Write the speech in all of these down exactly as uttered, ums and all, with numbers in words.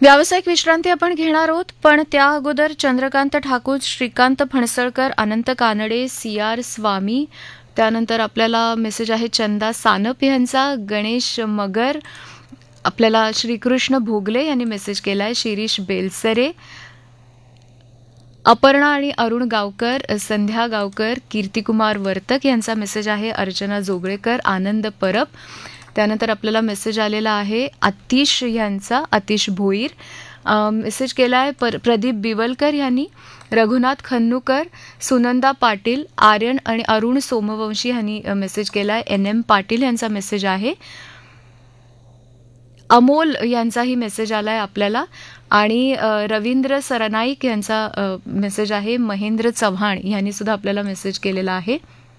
व्यावसायिक विश्रांती आपण घेणार आहोत, पण त्या अगोदर चंद्रकांत ठाकूर, श्रीकांत फणसळकर, अनंत कानडे, सी आर स्वामी, त्यानंतर आपल्याला मेसेज आहे चंदा सानप यांचा, गणेश मगर, आपल्याला श्रीकृष्ण भोगले यांनी मेसेज केला आहे, शिरीष बेलसरे, अपर्णा आणि अरुण गावकर, संध्या गावकर, कीर्तिकुमार वर्तक यांचा मेसेज आहे, अर्चना जोगळेकर, आनंद परब. त्यानंतर आपल्याला मेसेज आलेला आहे आतिश यांचा, आतिश भोईर मेसेज केला आहे, पर प्रदीप बिवलकर यांनी, रघुनाथ खन्नूकर, सुनंदा पाटील, आर्यन आणि अरुण सोमवंशी यांनी मेसेज केला आहे, एन एम पाटील यांचा मेसेज आहे, अमोल यांचाही मेसेज आला आहे आपल्याला, आणि रवींद्र सरनाईक यांचा मेसेज आहे, महेंद्र चव्हाण यांनी सुद्धा आपल्याला मेसेज केलेला आहे,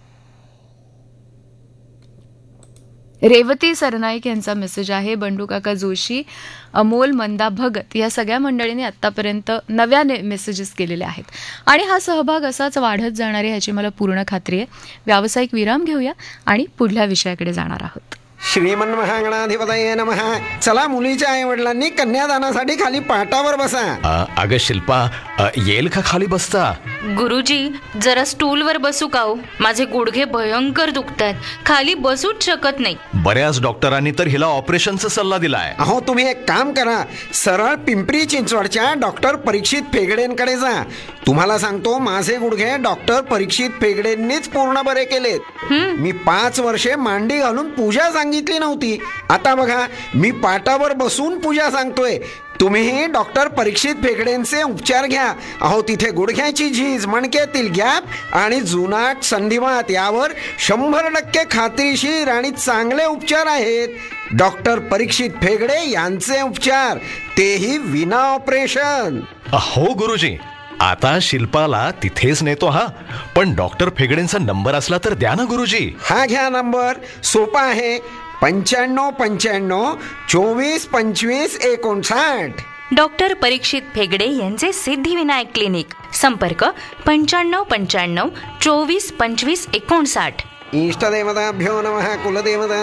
रेवती सरनाईक यांचा मेसेज आहे, बंडू काका जोशी, अमोल, मंदा भगत या सगळ्या मंडळींनी आत्तापर्यंत नव्याने मेसेजेस केलेले आहेत. आणि हा सहभाग असाच वाढत जाणार आहे ह्याची मला पूर्ण खात्री आहे. व्यावसायिक विराम घेऊया आणि पुढल्या विषयाकडे जाणार आहोत. श्रीमन महागणाधिपतये नमः. चला, मुलीच्या आई वडिलांनी कन्यादानासाठी खाली पाटावर बसा. अगं शिल्पा, अ, येईल का खाली बसता? गुरुजी, जरा स्टूलवर बसू का हो? माझे गुडघे भयंकर दुखतात, खाली बसूच शकत नाही. बऱ्याच डॉक्टरांनी तर हिला ऑपरेशनचा सल्ला दिलाय. अहो, तुम्ही एक काम करा, सरळ पिंपरी चिंचवडच्या डॉक्टर परीक्षित फेगडेंकडे जा. तुम्हाला सांगतो, माझे गुडघे डॉक्टर परीक्षित फेगडेंनीच पूर्ण बरे केलेत. मी पाच वर्षे मांडी घालून पूजा सांगितली नव्हती, आता बघा मी पाटावर बसून पूजा सांगतोय. तुम्हीही डॉक्टर परीक्षित फेगडेंचे उपचार घ्या. अहो, तिथे गुडघ्याची झीज, मणक्यातील गॅप आणि जुनाट संधिवात यावर शंभर टक्के खात्रीशीर आणि चांगले उपचार आहेत. डॉक्टर परीक्षित फेगडे यांचे उपचार, तेही विना ऑपरेशन. हो गुरुजी, आता शिल्पाला तिथेच नेतो. हा, पण डॉक्टर फेगडेंचा नंबर असला तर द्या ना गुरुजी. हा घ्या नंबर, सोपा आहे, पंच्याण्णव पंच्याण्णव चोवीस पंचवीस एकोणसाठ. डॉक्टर परीक्षित फेगडे यांचे सिद्धिविनायक क्लिनिक. संपर्क पंच्याण्णव पंच्याण्णव चोवीस पंचवीस एकोणसाठ. इष्टदेवताभ्यो नमः. कुलदेवता